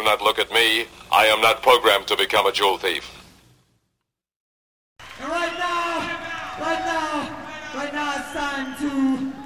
not look at me. I am not programmed to become a jewel thief. And right now, it's time to